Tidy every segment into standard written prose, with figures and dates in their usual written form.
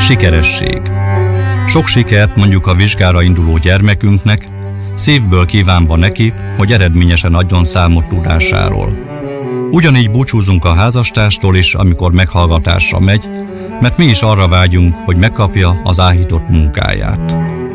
Sikeresség. Sok sikert mondjuk a vizsgára induló gyermekünknek, szívből kívánva neki, hogy eredményesen adjon számot tudásáról. Ugyanígy búcsúzunk a házastárstól is, amikor meghallgatásra megy, mert mi is arra vágyunk, hogy megkapja az áhított munkáját.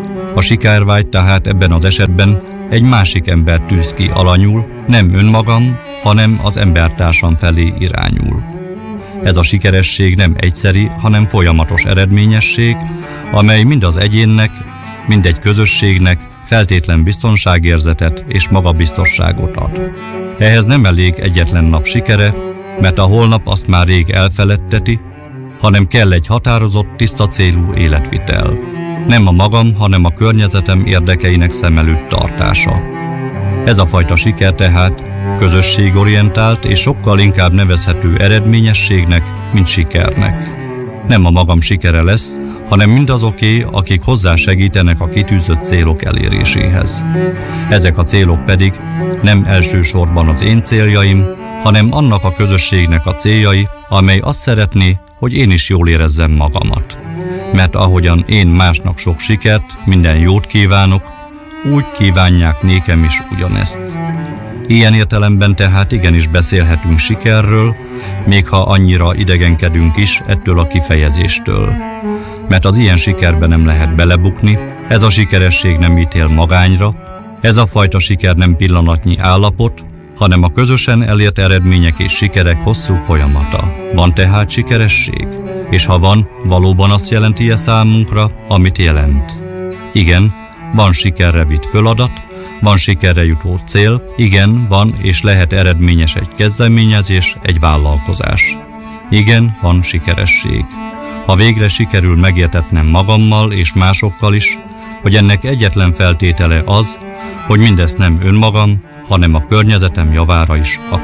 A sikervágy tehát ebben az esetben egy másik ember tűz ki alanyul, nem önmagam, hanem az embertársam felé irányul. Ez a sikeresség nem egyszeri, hanem folyamatos eredményesség, amely mind az egyénnek, mind egy közösségnek feltétlen biztonságérzetet és magabiztosságot ad. Ehhez nem elég egyetlen nap sikere, mert a holnap azt már rég elfeledteti, hanem kell egy határozott, tiszta célú életvitel. Nem a magam, hanem a környezetem érdekeinek szem előtt tartása. Ez a fajta siker tehát közösségorientált és sokkal inkább nevezhető eredményességnek, mint sikernek. Nem a magam sikere lesz, hanem mindazoké, akik hozzásegítenek a kitűzött célok eléréséhez. Ezek a célok pedig nem elsősorban az én céljaim, hanem annak a közösségnek a céljai, amely azt szeretné, hogy én is jól érezzem magamat. Mert ahogyan én másnak sok sikert, minden jót kívánok, úgy kívánják nékem is ugyanezt. Ilyen értelemben tehát igenis beszélhetünk sikerről, még ha annyira idegenkedünk is ettől a kifejezéstől. Mert az ilyen sikerbe nem lehet belebukni, ez a sikeresség nem ítél magányra, ez a fajta siker nem pillanatnyi állapot, hanem a közösen elért eredmények és sikerek hosszú folyamata. Van tehát sikeresség? És ha van, valóban azt jelenti-e számunkra, amit jelent? Igen, van sikerre vitt feladat, van sikerre jutó cél, igen, van és lehet eredményes egy kezdeményezés, egy vállalkozás. Igen, van sikeresség. Ha végre sikerül megértetnem magammal és másokkal is, hogy ennek egyetlen feltétele az, hogy mindezt nem önmagam, hanem a környezetem javára is